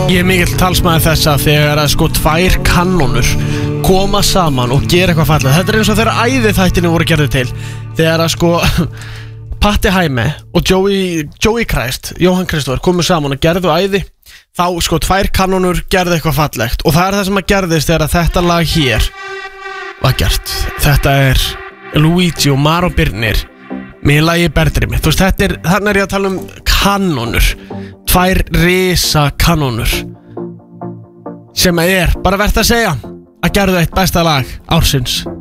Ég mikill talsmaður þess að þegar að sko tvær kanónur koma saman og gera eitthvað fallið. Þetta eins og þegar æði þættinu voru gerðið til. Þegar að sko Patti Hæme og Joey Christ, Jóhann Kristófer komu saman og gerðu æði. Þá sko tvær kanónur gerðu eitthvað fallegt. Og það það sem að gerðist þegar að þetta lag hér var gert. Þetta Luigi og Maro Birnir með lagi Berdrimi. Þú veist, þarna ég að tala kanónur. Tvær risa kanónur sem bara verðt að segja að gerðu eitt besta lag ársins.